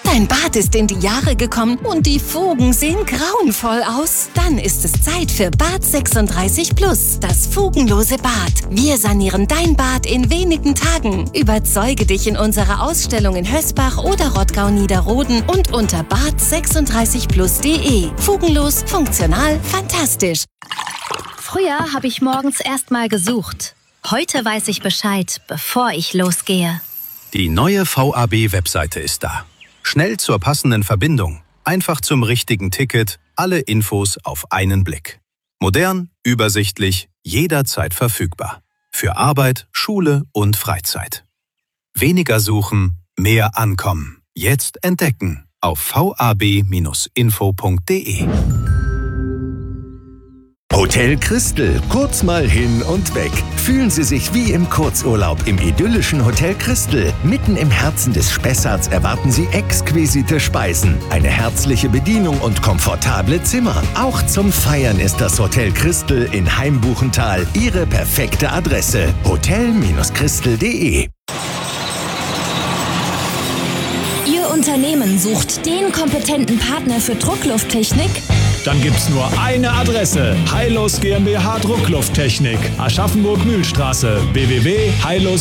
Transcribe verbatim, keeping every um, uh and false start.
Dein Bad ist in die Jahre gekommen und die Fugen sehen grauenvoll aus? Dann ist es Zeit für Bad sechsunddreißig Plus, das fugenlose Bad. Wir sanieren dein Bad in wenigen Tagen. Überzeuge dich in unserer Ausstellung in Hösbach oder Rottgau-Niederroden und unter bad sechsunddreißig plus punkt de. Fugenlos, funktional, fantastisch. Früher habe ich morgens erst mal gesucht. Heute weiß ich Bescheid, bevor ich losgehe. Die neue V A B-Webseite ist da. Schnell zur passenden Verbindung, einfach zum richtigen Ticket, alle Infos auf einen Blick. Modern, übersichtlich, jederzeit verfügbar. Für Arbeit, Schule und Freizeit. Weniger suchen, mehr ankommen. Jetzt entdecken auf v a b Bindestrich info punkt de. Hotel Christel, kurz mal hin und weg. Fühlen Sie sich wie im Kurzurlaub im idyllischen Hotel Christel. Mitten im Herzen des Spessarts erwarten Sie exquisite Speisen, eine herzliche Bedienung und komfortable Zimmer. Auch zum Feiern ist das Hotel Christel in Heimbuchental Ihre perfekte Adresse. hotel Christel punkt de. Ihr Unternehmen sucht den kompetenten Partner für Drucklufttechnik? Dann gibt's nur eine Adresse. Heilos GmbH Drucklufttechnik. Aschaffenburg-Mühlstraße. w w w punkt heilos